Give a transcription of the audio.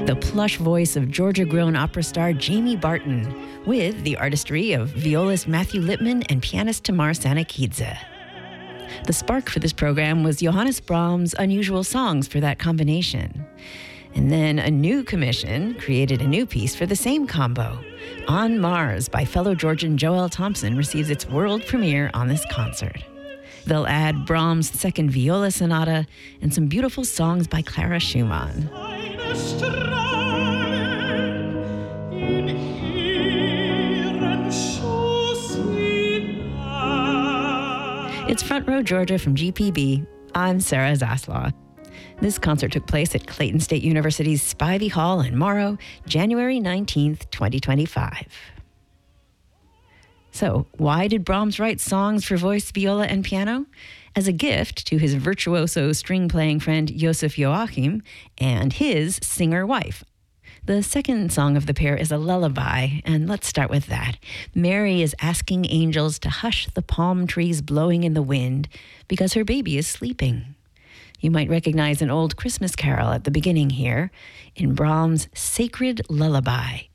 the plush voice of Georgia-grown opera star Jamie Barton, with the artistry of violist Matthew Lipman and pianist Tamar Sanakidze. The spark for this program was Johannes Brahms' unusual songs for that combination. And then a new commission created a new piece for the same combo. On Mars by fellow Georgian Joel Thompson receives its world premiere on this concert. They'll add Brahms' second viola sonata and some beautiful songs by Clara Schumann. It's Front Row Georgia from GPB. I'm Sarah Zaslaw. This concert took place at Clayton State University's Spivey Hall in Morrow, January 19th, 2025. So, why did Brahms write songs for voice, viola, and piano? As a gift to his virtuoso string-playing friend Josef Joachim and his singer wife. The second song of the pair is a lullaby, and let's start with that. Mary is asking angels to hush the palm trees blowing in the wind because her baby is sleeping. You might recognize an old Christmas carol at the beginning here in Brahms' Sacred Lullaby.